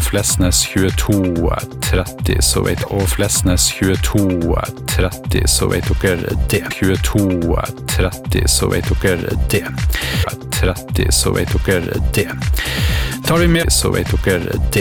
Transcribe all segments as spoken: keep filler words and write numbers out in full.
Flesnes tjueto tretti, så vet og Flesnes tjueto tretti, så vet dere det. tjueto tretti, så vet dere det. tretti, så vet dere det. Tar vi med, så vet dere det.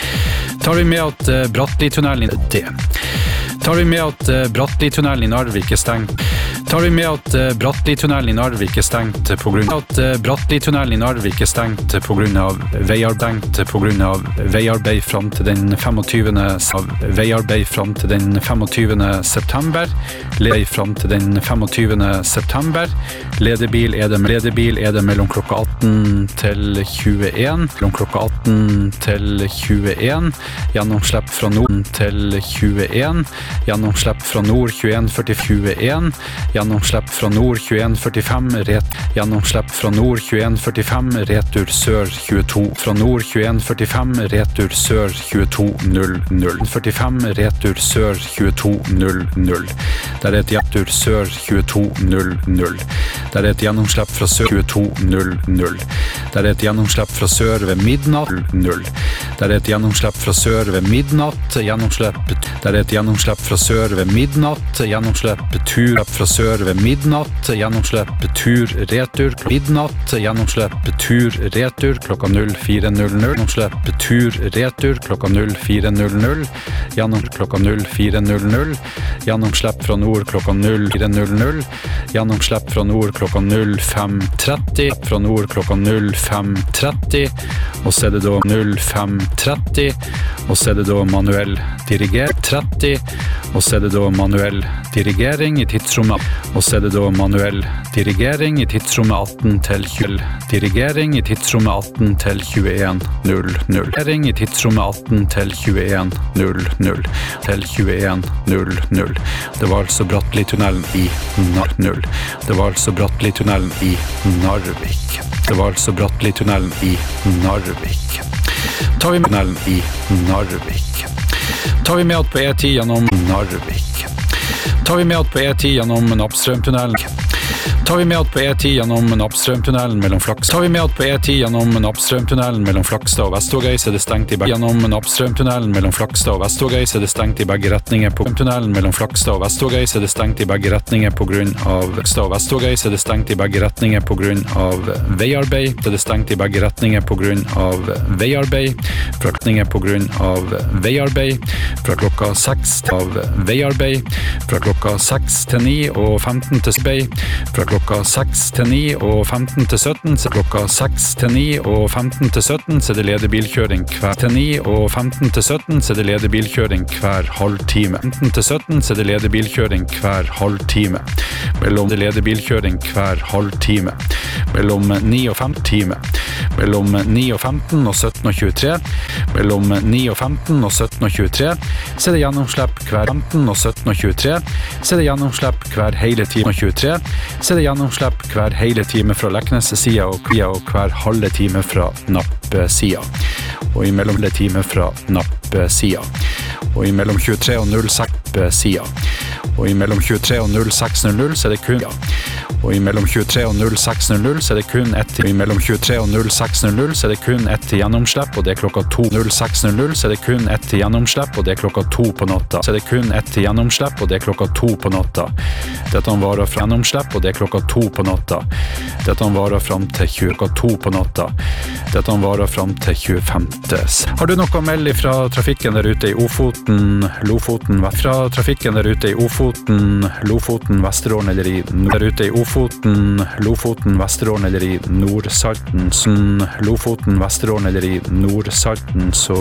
Tar vi med at uh, Brattli-tunnelen i det. Tar vi med at uh, Brattli-tunnelen i Narvik er stengt. Tar vi med at uh, Brattli-tunnelen i Narvik er stengt på grunn av at uh, Brattli-tunnelen i Narvik er stengt på grunn av veiarbeid på grunn av veiarbeid fram til den femogtyvende av veiarbeid fram til den femogtyvende september. Led fram til den femogtyvende september. Ledebil er det ledebil er det mellom klokka atten til tjueen. Mellom klokka atten til tjueen. Gjennomslipp fra nord til tjueen. Gjennomslipp fra nord tjueen førti tjueen. Gjennomslipp fra nord tjueen førtifem, ret, gjennomslipp fra nord tjueen førtifem, retur sør tjueto, fra nord tjueen førtifem, retur sør tjueto null null, førtifem, retur sør tjueto null null, der er et retur sør tjueto null null, der er et gjennomslipp fra sør tjueto null null, der er et gjennomslipp fra sør ved midnatt null, der er et gjennomslipp fra sør ved midnatt, gjennomslipp, der er et gjennomslipp fra sør ved midnatt, gjennomslipp tur fra sør ved midnatt, gjennomslipp tur retur midnatt, gjennomslipp tur retur klokka null fire null null, gjennomslipp tur retur klokka null fire null null, gjennom klokka null fire null null, gjennomslipp fra nord klokka null fire null null, gjennomslipp fra nord klokka null fem tretti, fra nord klokka null fem tretti, og så er det da null fem tretti, og så er det da manuell diriger tretti, og så er det da manuell dirigering i tidsrommet, og så er det da manuell dirigering i tidsrommet atten til tjue, dirigering i tidsrommet atten til tjueen null null, dirigering i tidsrommet atten til tjueen null null, til tjueen null null. Det var altså Brattli-tunnelen i null. Det var altså Brattli-tunnelen i Narvik. Det var altså Brattli-tunnelen i Narvik. Tar vi med tunnelen i Narvik. Tar vi med at på E ti gjennom Narvik. Tar vi med at på E ti gjennom Nappstrømtunnelen. Tar vi med at på E ti gjennom Nappstrømtunnelen mellom Flaks. Tar vi med at på E ti gjennom Nappstrømtunnelen mellom Flakstad og Vestvågøy, så er det stengt i begge gjennom Nappstrømtunnelen mellom Flakstad og Vestvågøy, så er det stengt i begge retninger på tunnelen mellom Flakstad og Vestvågøy, så er det stengt i begge retninger på grunn av Flakstad og Vestvågøy, så er det stengt i begge retninger på grunn av veiarbeid, så er det stengt i begge retninger på grunn av veiarbeid, fra retninger på grunn av veiarbeid, fra klokka seks av veiarbeid, fra klokka seks til ni og femten til speid, fra klokka seks til ni og femten til sytten, så klokka seks til ni og femten til sytten, så er det ledig bilkjøring hver til ni og femten til sytten, så er det ledig bilkjøring hver halv time. femten til sytten, så er det ledig bilkjøring hver halv time. Mellom det ledig bilkjøring hver halv time. Mellom ni og femten time. Mellom ni og femten og sytten og tjuetre. Mellom ni og femten og sytten og tjuetre, så er det gjennomslipp hver femten og sytten og tjuetre, så er det gjennomslipp hver hele time og tjuetre, så er det gjennomslipp hver hele time fra Leknes-sida og, og hver halve time fra Napp-sida. Og i mellom halve time fra Napp-sida. Og i mellom tjuetre og null seks-sida. Og i mellom tjuetre og null seks null null så er det kun ja. Og i mellom tjuetre og null seks null null så er det kun ett og i mellom tjuetre og null seks null null så er det kun ett til gjennomslipp, og det er klokka to null seks null null så er det kun ett til gjennomslipp, og det er klokka to på natta. Så er det kun ett til gjennomslipp, og det er klokka to på natta. Dette varer fra gjennomslipp, og det er klokka to på natta. Dette varer fram til klokka to på natta. Dette varer fram til tjuefemte. Har du noe å melde fra trafikken der ute i Ofoten, Lofoten, fra trafikken der ute i Ofoten, Lofoten, Vesterålen eller i der ute i Ofoten, Lofoten, Vesterålen eller i Nordsalten, Lofoten, Vesterålen eller i Nordsalten, så,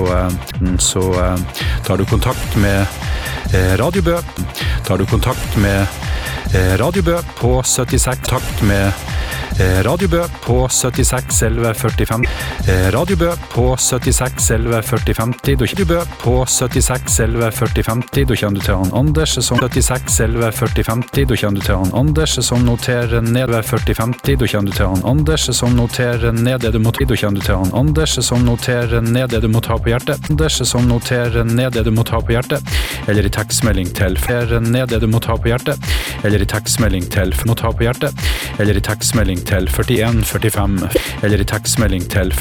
så tar du kontakt med Radio Bø. Tar du kontakt med Radio Bø på syttiseks, takt med Radio Bø på syttiseks elleve førtifem. Radio Bø på syttiseks elleve førti femti. Radio Bø på syttiseks elleve førti femti. Da kommer du til han Anders som syttiseks elleve førti femti. Da kommer du til han Anders som noterer ned ved førti femti. Da kommer du til han Anders som noterer ned det du må ta. Da kommer du til han Anders som noterer ned det du må ta på hjertet. Anders som noterer ned det du må ta på hjertet. Eller i tekstmelding til fer ned det du må ta på hjertet. Eller i tekstmelding til må ta på hjertet. Eller i tekstmelding til førtien førtifem. Eller i tekstmelding til